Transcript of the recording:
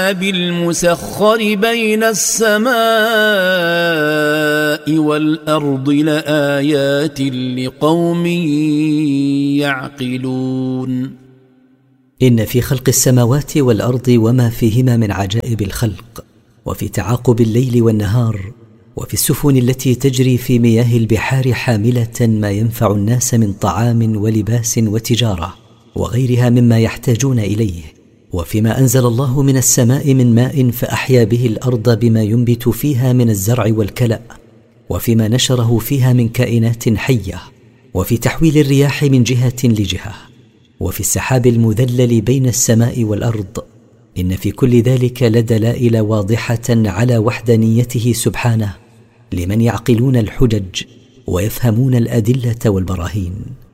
بالمسخر بين السماء والأرض لآيات لقوم يعقلون. إن في خلق السماوات والأرض وما فيهما من عجائب الخلق، وفي تعاقب الليل والنهار، وفي السفن التي تجري في مياه البحار حاملة ما ينفع الناس من طعام ولباس وتجارة وغيرها مما يحتاجون إليه، وفيما أنزل الله من السماء من ماء فأحيا به الأرض بما ينبت فيها من الزرع والكلأ، وفيما نشره فيها من كائنات حية، وفي تحويل الرياح من جهة لجهة، وفي السحاب المذلل بين السماء والأرض. إن في كل ذلك لدلائل واضحة على وحدانيته سبحانه لمن يعقلون الحجج ويفهمون الأدلة والبراهين.